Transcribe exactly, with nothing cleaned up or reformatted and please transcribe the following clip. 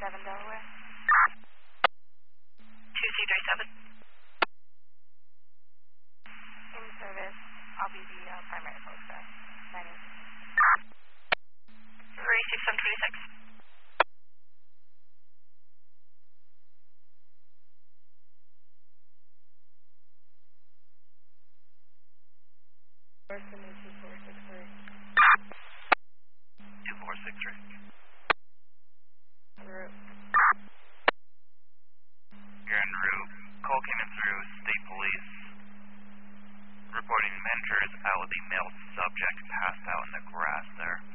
seven Delaware. two C three seven. In service. I'll be the uh, primary spokesman. nine eight. three six seven twenty-six. two four six three. two four six three. En route. You're en route. Call came in through State Police. Reporting manager is out with a male subject passed out in the grass there.